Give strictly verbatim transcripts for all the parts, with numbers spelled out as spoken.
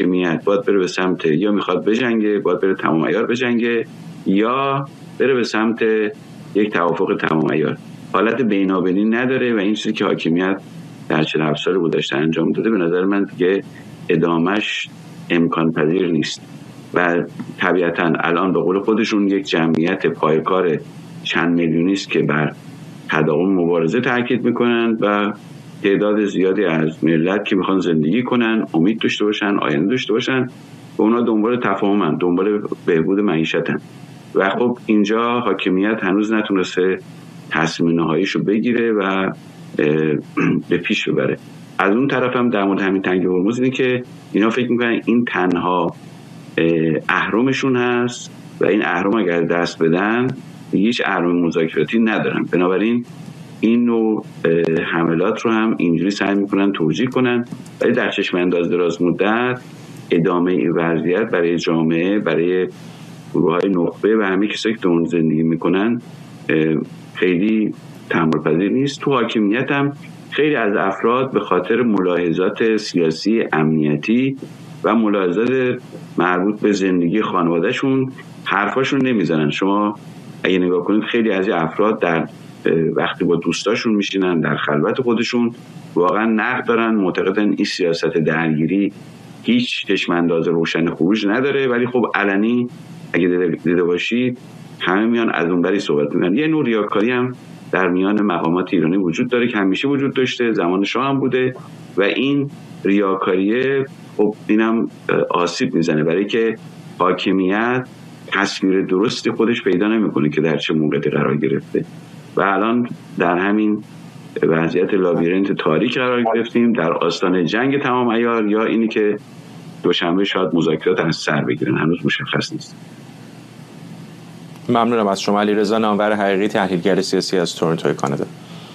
حاکمیت باید بره به سمت یا میخواد بجنگه، باید بره تمام عیار بجنگه، یا بره به سمت یک توافق تمام عیار. حالت بینابینی نداره و این چیزی که حاکمیت در چهل و هفت سال گذشته انجام داده به نظر من دیگه ادامش امکان پذیر نیست و طبیعتاً الان به قول خودشون یک جمعیت پایکار چند میلیونی است که بر تداوم مبارزه تاکید میکنن و تعداد زیادی از ملت که میخوان زندگی کنن، امید داشته باشن، آینده داشته باشن و اونا دنبال تفاهمن، دنبال بهبود معیشتن و خب اینجا حاکمیت هنوز نتونسته تصمیم نهاییشو بگیره و به پیش ببره. از اون طرف هم در مورد همین تنگه هرمز اینه که اینا فکر میکنن این تنها اهرمشون هست و این اهرم اگر دست بدن هیچ اهرم مذاکراتی ندارن، بنابراین این نوع حملات رو هم اینجوری سعی میکنن توجیه کنن، ولی در چشم انداز دراز مدت ادامه این وضعیت برای جامعه، برای گروه‌های نخبه و همه کسایی که در اون زندگی میکنن خیلی تحمل پذیر نیست. تو حاکمیت هم خیلی از افراد به خاطر ملاحظات سیاسی امنیتی و ملاحظات مربوط به زندگی خانوادهشون حرفاشون نمیزنن. شما اگه نگاه کنید خیلی از افراد در وقتی با دوستاشون میشینن در خلوت خودشون واقعا نقد دارن، معتقدن این سیاست درگیری هیچ چشم انداز روشن خروج نداره، ولی خب علنی اگه دیده باشید همه میان از اون بری صحبت میکنن. یه نوع ریاکاری هم در میان مقامات ایرانی وجود داره که همیشه وجود داشته، زمان شاه هم بوده و این ریاکاریه خب اینم آسیب میزنه برای که حاکمیت تصویر درستی خودش پیدا نمیکنه که در چه موقعی قرار گرفته و الان در همین وضعیت لابیرنت تاریک قرار گرفتیم، در آستانه جنگ تمام عیار یا اینی که دوشنبه شاید مذاکرات از سر بگیرن، هنوز مشخص نیست. ممنونم از شما علیرضا نامور حقیقی، تحلیلگر سیاسی از تورنتو کانادا.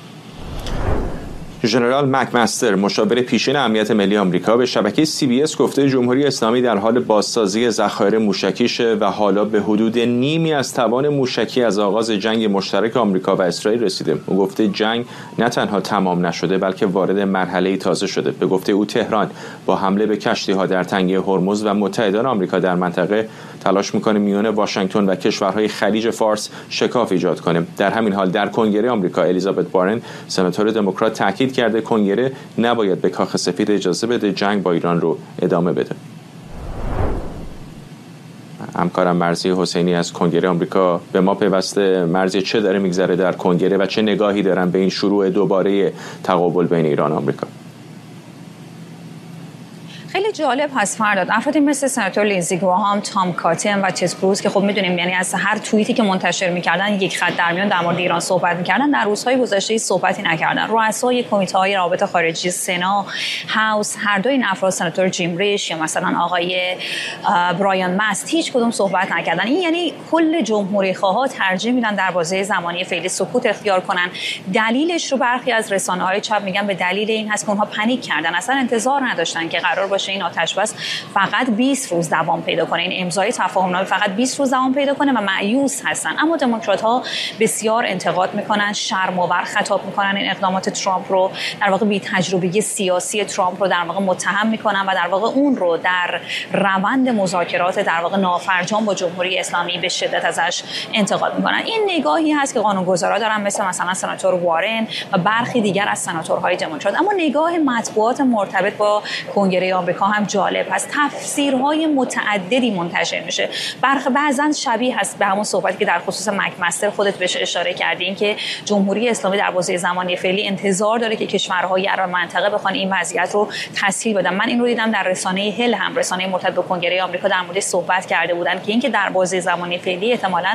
ژنرال مکمستر مشاور پیشین امنیت ملی آمریکا به شبکه سی بی اس گفته جمهوری اسلامی در حال بازسازی ذخایر موشکیشه و حالا به حدود نیمی از توان موشکی از آغاز جنگ مشترک آمریکا و اسرائیل رسیده. او گفته جنگ نه تنها تمام نشده بلکه وارد مرحله تازه شده. به گفته او تهران با حمله به کشتی‌ها در تنگه هرمز و متحدان آمریکا در منطقه تلاش میکنه میان واشنگتن و کشورهای خلیج فارس شکاف ایجاد کنه. در همین حال در کنگره آمریکا الیزابت وارن سناتور دموکرات تاکید کرده کنگره نباید به کاخ سفید اجازه بده جنگ با ایران رو ادامه بده. همکارم مرضی حسینی از کنگره آمریکا به ما پیوسته. مرضی چه داره میگذره در کنگره و چه نگاهی دارن به این شروع دوباره تقابل بین ایران و آمریکا؟ خیلی جالب هست فرداد افرادی مثل سناتور لینزی گراهام، تام کاتن و تد کروز که خب میدونیم یعنی از هر توییتی که منتشر میکردن یک خط در میان در مورد ایران صحبت میکردن، در روزهای گذشته صحبتی نکردن. رؤسای کمیته های روابط خارجی سنا، هاوس، هر دو این افراد سناتور جیم ریش یا مثلا آقای برایان ماست هیچ کدوم صحبت نکردن. این یعنی کل جمهوری خواها ترجیح میدن در بازه زمانی فعلی سکوت اختیار کنن. دلیلش رو برخی از رسانه‌های چپ میگن به دلیل این هست که اونها پنیک کردن، اصلا انتظار نداشتن که قرار باشه این آتش بس فقط بیست روز دوام پیدا کنه، این امضای تفاهمنامه فقط بیست روز دوام پیدا کنه و مایوس هستن. اما دموکرات‌ها بسیار انتقاد میکنن، شرم‌آور خطاب میکنن این اقدامات ترامپ رو، در واقع بی تجربگی سیاسی ترامپ رو در واقع متهم میکنن و در واقع اون رو در روند مذاکرات در واقع نافرجام با جمهوری اسلامی به شدت ازش انتقاد میکنن. این نگاهی هست که قانونگذارا دارن مثل مثلا سناتور وارن و برخی دیگر از سناتورهای دموکرات. اما نگاه مطبوعات مرتبط با کنگره آمریکا هم جالب هست، تفسیرهای متعددی منتشر میشه. برخ بعضن شبیه هست به همون صحبتی که در خصوص مکمستر خودت بهش اشاره کردین که جمهوری اسلامی در بازه زمانی فعلی انتظار داره که کشورهای عرب منطقه بخوان این وضعیت رو تسهیل بدن. من این رو دیدم در رسانه هل هم، رسانه مرتبط با کنگره آمریکا، در موردش صحبت کرده بودن که اینکه در بازه زمانی فعلی احتمالاً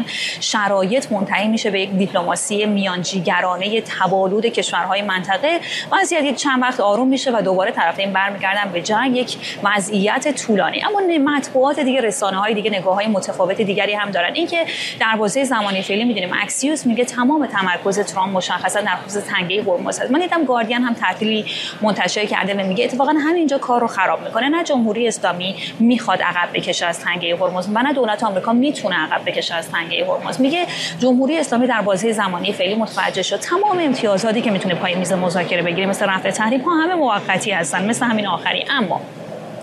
شرایط منتهی میشه به یک دیپلماسی میانجیگرانه تبالود کشورهای منطقه، وضعیت چند وقت آروم میشه و دوباره طرفین برمیگردن به جنگ، یک وضعیت طولانی. اما مطبوعات دیگه، رسانه‌های دیگه نگاه‌های متفاوت دیگری هم دارن. اینکه در بازه زمانی فعلی می‌دونیم اکسیوس میگه تمام تمرکز ترامپ مشخصا در خصوص تنگه هرمز است. من دیدم گاردین هم تحلیلی منتشر کرده و میگه اتفاقا همینجا کار رو خراب میکنه. نه جمهوری اسلامی میخواد عقب بکشه از تنگه هرمز و نه دولت آمریکا میتونه عقب بکشه از تنگه هرمز. میگه جمهوری اسلامی در بازه زمانی فعلی متوجه شد تمام امتیازاتی که میتونه پای میز مذاکره بگیره مثل رفع تحریم ها همه موقتی هستن، مثل همین آخری. اما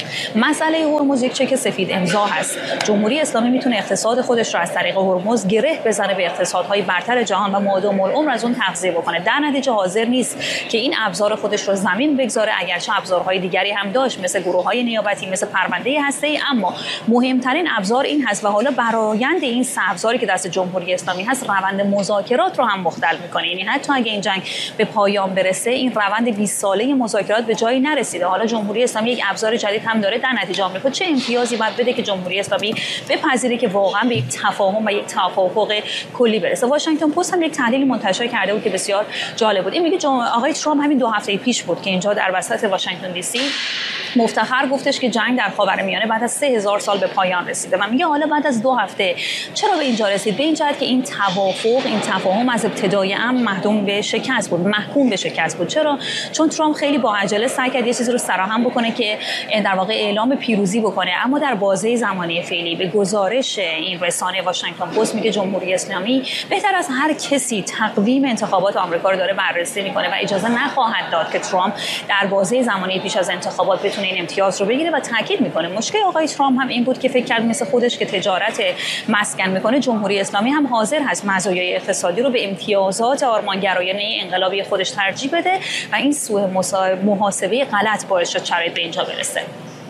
مسئله هرمز یک چک سفید امضا هست. جمهوری اسلامی میتونه اقتصاد خودش رو از طریق هرمز گره بزنه به اقتصادهای برتر جهان و مادام العمر از اون تغذیه بکنه. در نتیجه حاضر نیست که این ابزار خودش رو زمین بگذاره، اگرچه ابزارهای دیگری هم داشت مثل گروه‌های نیابتی، مثل پرونده هسته‌ای، اما مهمترین ابزار این هست و حالا برآیند این سه ابزاری که دست جمهوری اسلامی هست روند مذاکرات رو هم مختل میکنه. یعنی حتی اگه این جنگ به پایان برسه، این روند بیست ساله مذاکرات به جایی نرسیده. حالا جمهوری اسلامی یک ابزار جدید هم داره. در نتیجه آمریکا چه امتیازی باید بده که جمهوری اسلامی بپذیره که واقعا به یک تفاهم و یک توافق کلی برسه؟ واشنگتن پست هم یک تحلیل منتشر کرده بود که بسیار جالب بود. این میگه آقای ترامپ همین دو هفته پیش بود که اینجا در وسط واشنگتن دی سی مفتخر گفتش که جنگ در خاورمیانه بعد از سه هزار سال به پایان رسیده و میگه حالا بعد از دو هفته چرا به اینجا رسید؟ به این جهت که این توافق، این تفاهم از ابتدای امر محکوم به شکست بود، محکوم به شکست بود. چرا؟ چون ترامپ خیلی با عجله سعی کرد یه چیزی رو سرهم بکنه که در واقع اعلام پیروزی بکنه، اما در بازه زمانی فعلی به گزارش این رسانه واشنگتن پست میگه جمهوری اسلامی بهتر از هر کسی تقویم انتخابات آمریکا رو داره بررسی میکنه و اجازه نخواهد داد که ترامپ در بازه زمانی پیش از انتخابات بتونه این امتیاز رو بگیره و تاکید میکنه مشکل آقای ترامپ هم این بود که فکر کرد مثل خودش که تجارت مسکن میکنه، جمهوری اسلامی هم حاضر هست مزایای اقتصادی رو به امتیازات آرمانگرایانه انقلابی خودش ترجیح بده و این سوء محاسبه غلط باعث شد شرایط به اینجا برسه.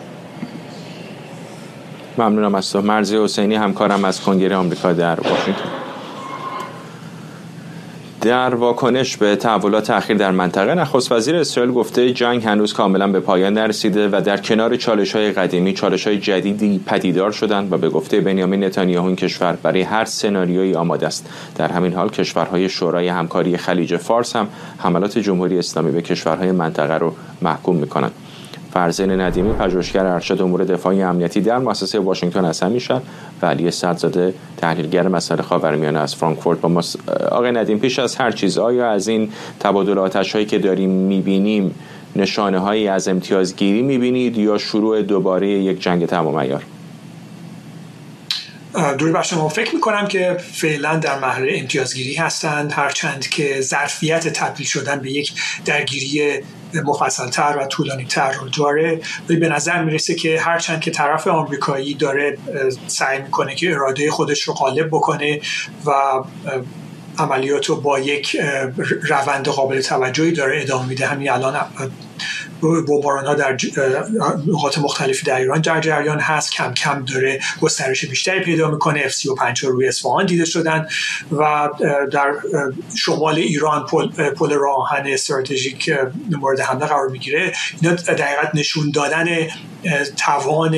ممنونم از تو. مرضی حسینی، همکارم از کنگره آمریکا در واشنگتن. در واکنش به تحولات اخیر در منطقه، نخست وزیر اسرائیل گفته جنگ هنوز کاملا به پایان نرسیده و در کنار چالش‌های قدیمی چالش‌های جدیدی پدیدار شدند و به گفته بنیامین نتانیاهو این کشور برای هر سناریویی آماده است. در همین حال کشورهای شورای همکاری خلیج فارس هم حملات جمهوری اسلامی به کشورهای منطقه رو محکوم می‌کنند. فرزین ندیمی، پژوهشگر ارشد امور دفاعی امنیتی در مؤسسه واشنگتن از همیشه و علی صدرزاده، تحلیلگر مسائل خاورمیانه از فرانکفورت با ما. آقای ندیم، پیش از هر چیز آیا از این تبادل آتش‌هایی که داریم می‌بینیم نشانه‌هایی از امتیازگیری می‌بینید یا شروع دوباره یک جنگ تمام عیار؟ دوری بر شما، فکر میکنم که فعلا در مرحله امتیازگیری هستند، هرچند که ظرفیت تبدیل شدن به یک درگیری مفصل‌تر و طولانی‌تر رو داره. ولی به نظر میرسه که هرچند که طرف آمریکایی داره سعی میکنه که اراده خودش رو غالب بکنه و عملیات رو با یک روند قابل توجهی داره ادامه میده، همین الان بمباران‌ها در نقاط مختلفی در ایران در جریان هست، کم کم داره گسترش بیشتری پیدا میکنه. اف سی و پنج روی اصفهان دیده شدن و در شمال ایران پل, پل راه آهن استراتژیک مورد حمله قرار میگیره. اینا دقیقاً نشون دادن توان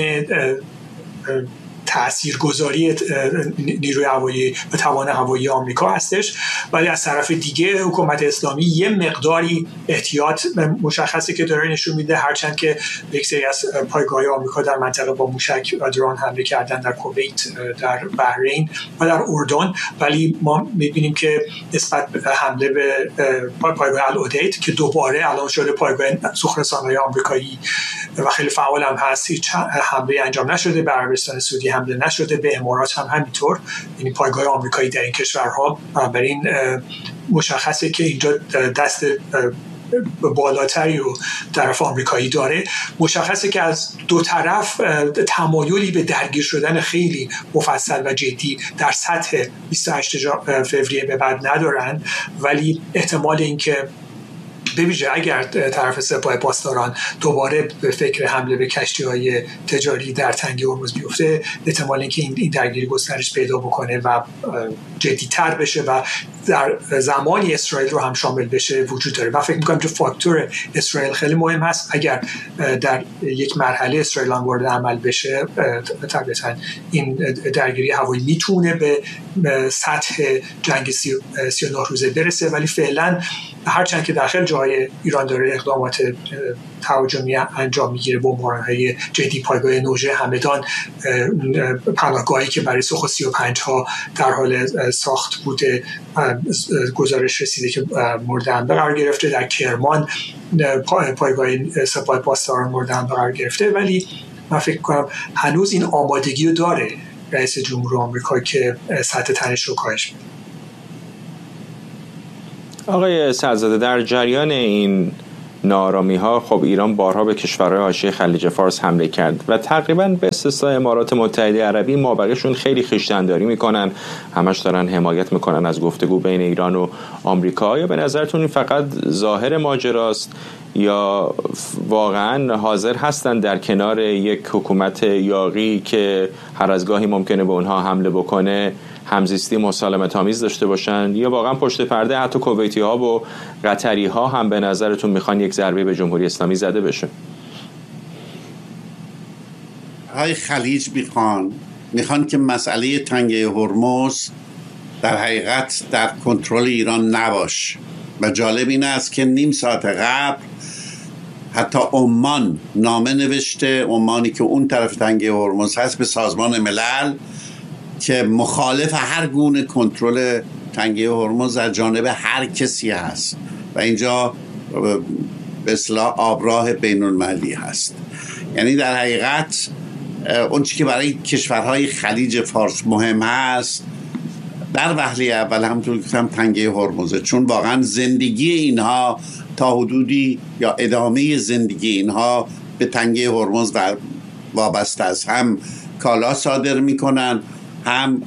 تاثیرگذاری نیروی هوایی و توان هوایی آمریکا هستش. ولی از طرف دیگه حکومت اسلامی یه مقداری احتیاط مشخصی که داره نشون میده، هرچند که یک سری از پایگاه‌های آمریکا در منطقه با موشک و درون حمله کردن در کویت، در بحرین و در اردن. ولی ما میبینیم که نسبت به حمله به پایگاه العدید که دوباره الان شده پایگاه سوخرسان‌های آمریکایی و خیلی فعال هم هست، هیچ حمله انجام نشده. به عربستان سعودی حمله نشده، به امارات هم همینطور. یعنی پایگاه آمریکایی در این کشورها، بنابراین مشخصه که اینجا دست بالاتری رو طرف آمریکایی داره. مشخصه که از دو طرف تمایلی به درگیر شدن خیلی مفصل و جدی در سطح بیست و هشتم فوریه به بعد ندارن، ولی احتمال اینکه به ویژه اگر طرف سپاه پاسداران دوباره به فکر حمله به کشتی‌های تجاری در تنگه هرمز بیفته، احتمال اینکه این درگیری گسترش پیدا بکنه و جدی‌تر بشه و در زمانی اسرائیل رو هم شامل بشه وجود داره. من فکر می‌کنم که فاکتور اسرائیل خیلی مهم هست. اگر در یک مرحله اسرائیل هم وارد عمل بشه، طبعاً این درگیری هوایی میتونه به سطح جنگ سی و نه روزه برسه. ولی فعلا هرچند که داخل جای ایران داره اقدامات تهاجمی انجام میگیره، بمباران‌های جدی پایگاه نوژه همدان، پناهگاهی که برای سوخ سی و پنج ها در حال ساخت بوده، گزارش رسیده که مورد حمله قرار گرفته. در کرمان پایگاه سپاه پاسداران مورد حمله قرار گرفته. ولی من فکر کنم هنوز این آمادگی رو داره رئیس جمهور آمریکا که سطح تنش رو کاهش بده. آقای صدرزاده، در جریان این نارامی ها، خب ایران بارها به کشورهای حاشیه خلیج فارس حمله کرد و تقریبا به استثنای امارات متحده عربی مابقیشون خیلی خویشتن‌داری میکنن، همش دارن حمایت میکنن از گفتگو بین ایران و آمریکا. یا به نظرتون این فقط ظاهر ماجراست یا واقعا حاضر هستن در کنار یک حکومت یاغی که هر از گاهی ممکنه به اونها حمله بکنه همزیستی مسالمت آمیز داشته باشن، یا واقعا پشت پرده حتی کویتی ها و قطری ها هم به نظرتون میخوان یک ضربه به جمهوری اسلامی زده بشه؟ های خلیج میخوان میخوان که مسئله تنگه هرمز در حقیقت در کنترل ایران نباشه. و جالب این است که نیم ساعت قبل حتی عمان نامه نوشته، عمانی که اون طرف تنگه هرمز هست، به سازمان ملل که مخالف هر گونه کنترل تنگه هرمز از جانب هر کسی هست و اینجا به اصطلاح آبراه بین المللی هست. یعنی در حقیقت اون چی که برای کشورهای خلیج فارس مهم هست در وهله اول همونطور که گفتم تنگه هرمزه، چون واقعا زندگی اینها تا حدودی یا ادامه زندگی اینها به تنگه هرمز وابسته است. هم کالا صادر میکنن، هم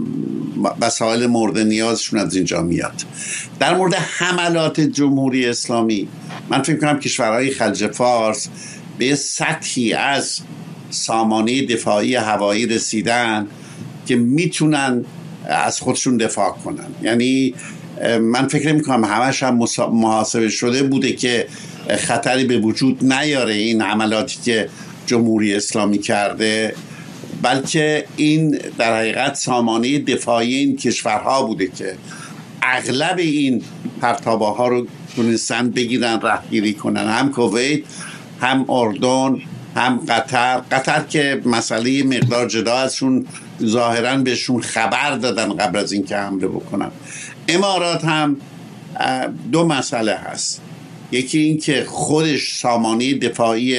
وسایل مورد نیازشون از اینجا میاد. در مورد حملات جمهوری اسلامی، من فکر کنم کشورهای خلیج فارس به سطحی از سامانه دفاعی هوایی رسیدن که میتونن از خودشون دفاع کنن. یعنی من فکر میکنم همش هم محاسبه شده بوده که خطری به وجود نیاره این حملاتی که جمهوری اسلامی کرده، بلکه این در حقیقت سامانه دفاعی این کشورها بوده که اغلب این پرتابه ها رو تونستن بگیرن، رهگیری کنن. هم کویت، هم اردن، هم قطر. قطر که مسئله مقدار جدا ازشون ظاهراً بهشون خبر دادن قبل از این که حمله بکنن. امارات هم دو مسئله هست، یکی این که خودش سامانه دفاعی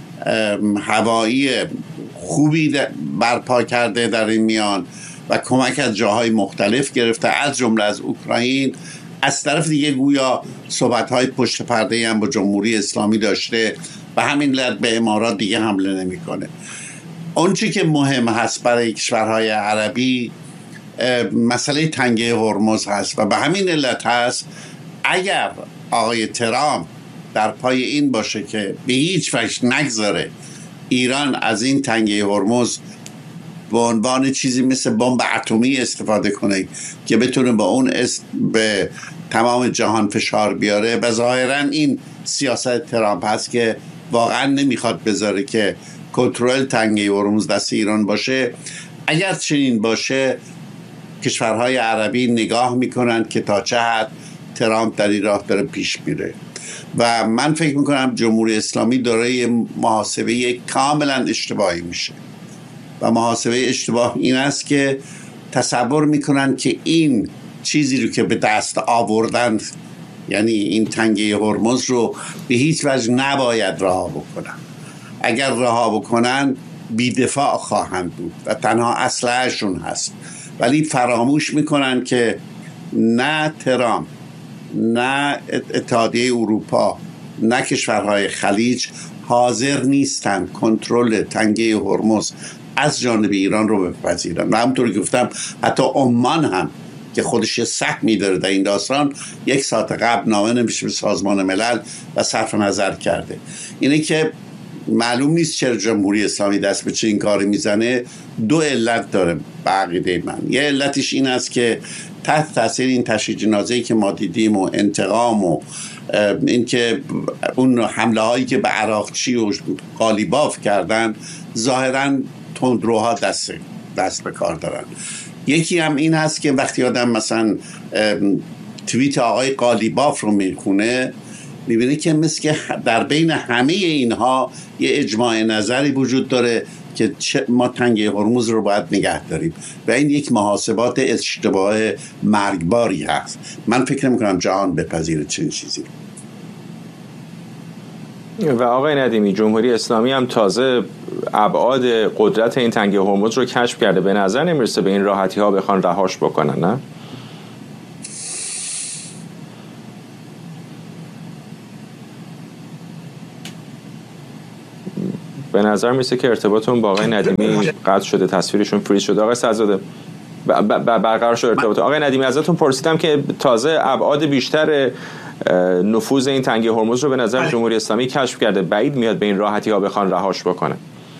هوایی خوبی برپا کرده در این میان و کمک از جاهای مختلف گرفته، از جمله از اوکراین. از طرف دیگه گویا صحبت‌های پشت پرده هم با جمهوری اسلامی داشته و همین علت به امارات دیگه حمله نمی‌کنه. اون چی که مهم هست برای کشورهای عربی مسئله تنگه هرمز هست و به همین علت هست اگر آقای ترامپ در پای این باشه که به هیچ وجه نگذاره ایران از این تنگه هرمز به عنوان چیزی مثل بمب اتمی استفاده کنه که بتونه با اون است به تمام جهان فشار بیاره، و ظاهرا این سیاست ترامپ هست که واقعا نمیخواد بذاره که کنترل تنگه هرمز دست ایران باشه. اگر چنین باشه کشورهای عربی نگاه میکنن که تا چه حد ترامپ در این راه داره پیش میره و من فکر میکنم جمهوری اسلامی داره محاسبه کاملا اشتباهی میشه و محاسبه اشتباه این است که تصور میکنن که این چیزی رو که به دست آوردن، یعنی این تنگه هرمز رو به هیچ وجه نباید رها بکنن. اگر رها بکنن بی‌دفاع خواهند بود و تنها اسلحه‌شون هست، ولی فراموش میکنن که نه ترامپ، نه اتحادیه اروپا، نه کشورهای خلیج حاضر نیستن کنترل تنگه هرمز از جانب ایران رو بپذیرن. و همونطور که گفتم حتی عمان هم که خودش سهمی داره در این داستان یک ساعت قبل نامه نوشته به سازمان ملل و صرف نظر کرده. اینه که معلوم نیست چرا جمهوری اسلامی دست به چه این کاری میزنه. دو علت داره به عقیده من. یه علتش این است که تحت تاثیر این تشییع جنازه‌ای که ما دیدیم و انتقام و این که اون حمله هایی که به عراقچی و قالیباف کردن، ظاهراً تندروها دست دست به کار دارن. یکی هم این هست که وقتی آدم مثلا توییت آقای قالیباف رو میخونه میبینه که مثل که در بین همه اینها یه اجماع نظری وجود داره که ما تنگه هرمز رو باید نگه داریم و این یک محاسبات اشتباه مرگباری هست. من فکر میکنم جهان بپذیره چنین چیزی. و آقای ندیمی، جمهوری اسلامی هم تازه ابعاد قدرت این تنگه هرمز رو کشف کرده، به نظر نمیرسه به این راحتی ها بخوان رهاش بکنن، نه؟ به نظر میسه که ارتباطتون با آقای ندیمی قطع شده، تصویرشون فریز شده. آقای صدرزاده برقرار شد ارتباط. آقای ندیمی ازتون پرسیدم که تازه ابعاد بیشتر نفوذ این تنگه هرمز رو به نظر جمهوری اسلامی کشف کرده، بعید میاد به این راحتی ها بخوان رهاش بکنه.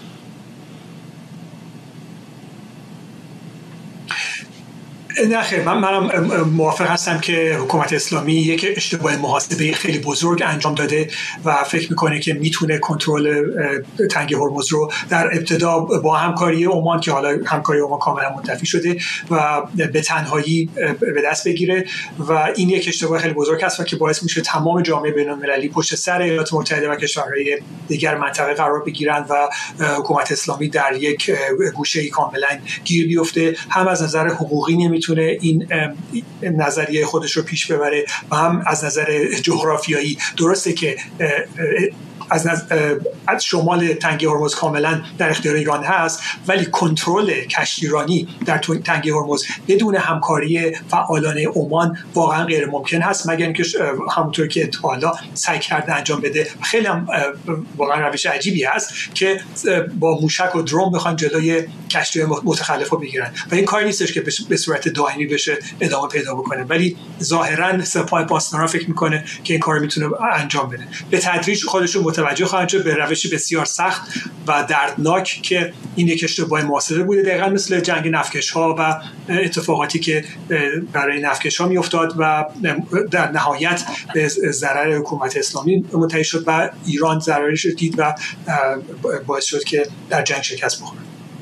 نه خیر، من منم موافق هستم که حکومت اسلامی یک اشتباه محاسبه خیلی بزرگ انجام داده و فکر میکنه که میتونه کنترل تنگه هرمز رو در ابتدا با همکاری عمان، که حالا همکاری عمان کاملا منتفی شده، و به تنهایی به دست بگیره و این یک اشتباه خیلی بزرگ است و که باعث میشه تمام جامعه بین‌المللی پشت سر ایالات متحده و کشورهای دیگر منطقه قرار بگیرن و حکومت اسلامی در یک گوشه‌ای کاملا گیر بیفته. هم از نظر حقوقی نمیتونه این نظریه خودش رو پیش ببره و هم از نظر جغرافیایی. درسته که از, از شمال تنگه هرمز کاملا در اختیار ایران هست، ولی کنترل کشتیرانی در تنگه هرمز بدون همکاری فعالان عمان واقعا غیر ممکن هست، مگر اینکه همونطور که حالا سعی کرده انجام بده. خیلی هم واقعا روش عجیبی هست که با موشک و درون بخوان جلوی کشتی متخلفو بگیرن و این کاری نیستش که به صورت دائمی بشه ادامه پیدا بکنه، ولی ظاهرا سپاه پاسداران فکر میکنه که این کار میتونه انجام بده. به تدریج خودشون متوجه خواهند شد به روشی بسیار سخت و دردناک که این یک اشتباه محاسبه بوده، دقیقا مثل جنگ نفتکش ها و اتفاقاتی که برای نفتکش ها میافتاد و در نهایت به ضرر حکومت اسلامی منتهی شد و ایران ضررش دید و باعث شد که در جنگ شکست بخوره.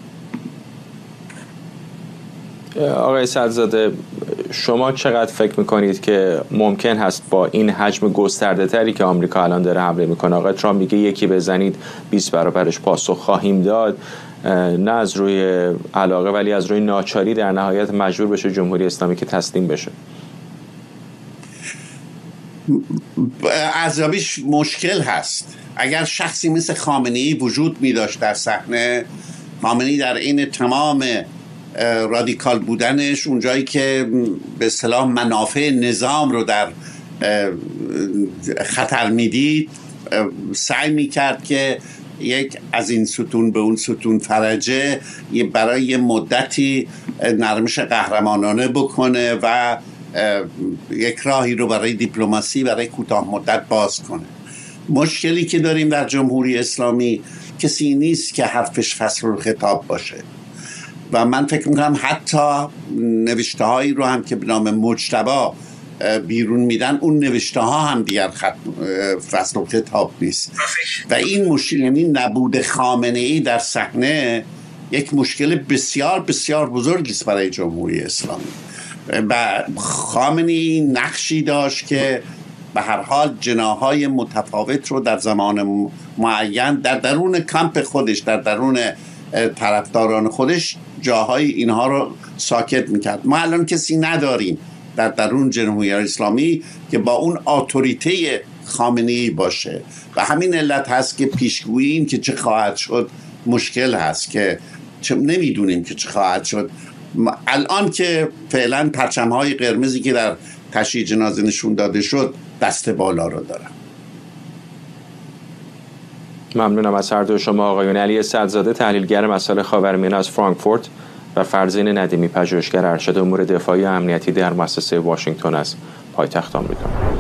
آقای صدرزاده، شما چقدر فکر میکنید که ممکن هست با این حجم گسترده تری که آمریکا الان داره حمله میکنه، آقای ترامپ میگه یکی بزنید بیست برابرش پاسخ خواهیم داد، نه از روی علاقه ولی از روی ناچاری در نهایت مجبور بشه جمهوری اسلامی که تسلیم بشه؟ ارزیابیش مشکل هست. اگر شخصی مثل خامنه‌ای وجود می داشت در صحنه، خامنه‌ای در این تمام رادیکال بودنش، اونجایی که به اصطلاح منافع نظام رو در خطر میدید، سعی میکرد که یک از این ستون به اون ستون فرجه برای مدتی نرمش قهرمانانه بکنه و یک راهی رو برای دیپلماسی برای کوتاه مدت باز کنه. مشکلی که داریم در جمهوری اسلامی، کسی نیست که حرفش فصل الخطاب باشه و من فکر میکنم حتی نوشته هایی رو هم که به نام مجتبی بیرون میدن، اون نوشته ها هم دیگر فصل الخطاب نیست و این مشکل، یعنی نبود خامنه‌ای در صحنه، یک مشکل بسیار بسیار بزرگی است برای جمهوری اسلامی. و خامنه‌ای نقشی داشت که به هر حال جناح‌های متفاوت رو در زمان معین در درون کمپ خودش، در درون طرفداران خودش، جاهای اینها رو ساکت میکرد. ما الان کسی نداریم در درون جمهوری اسلامی که با اون اتوریته خامنه‌ای باشه و همین علت هست که پیشگویی این که چه خواهد شد مشکل هست، که نمیدونیم که چه خواهد شد. الان که فعلا پرچم‌های قرمزی که در تشییع جنازه نشون داده شد دست بالا رو دارن. ممنونم از هر دو شما آقایون. علی صدرزاده، تحلیلگر مسائل خاورمیانه از فرانکفورت، و فرزین ندیمی، پژوهشگر ارشد امور دفاعی و امنیتی در مؤسسه واشنگتن از پایتخت آمریکا.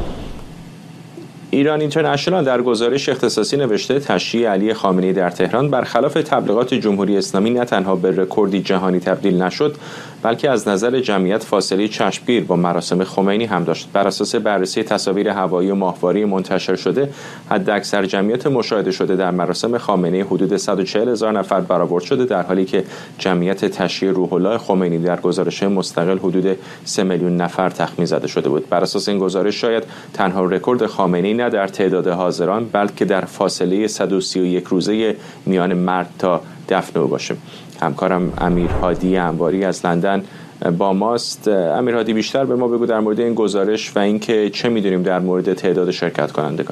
ایران اینترنشنال در گزارش اختصاصی نوشته تشییع علی خامنه‌ای در تهران برخلاف تبلیغات جمهوری اسلامی نه تنها به رکوردی جهانی تبدیل نشد، بلکه از نظر جمعیت فاصله چشمگیر با مراسم خمینی هم داشت. بر اساس بررسی تصاویر هوایی و ماهواره منتشر شده، حداکثر جمعیت مشاهده شده در مراسم خامنه‌ای حدود صد و چهل هزار نفر برآورد شده، در حالی که جمعیت تشییع روح الله خمینی در گزارش مستقل حدود سه میلیون نفر تخمین زده شده بود. بر اساس این گزارش شاید تنها رکورد خامنه‌ای نه در تعداد حاضران، بلکه در فاصله صد و سی و یک روزه میان مرگ تا دفن او باشه. همکارم امیر هادی انواری از لندن با ماست. امیر هادی، بیشتر به ما بگو در مورد این گزارش و اینکه چه میدونیم در مورد تعداد شرکت کنندگان.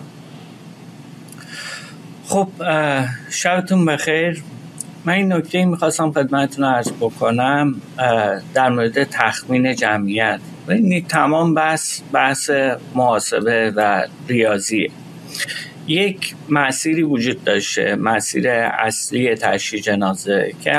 خب شبتون بخیر. من این نکته میخواستم خدمتتون عرض بکنم در مورد تخمین جمعیت. این تمام بحث بحث محاسبه و ریاضیه. یک مسیری وجود داشته، مسیر اصلی تشییع جنازه که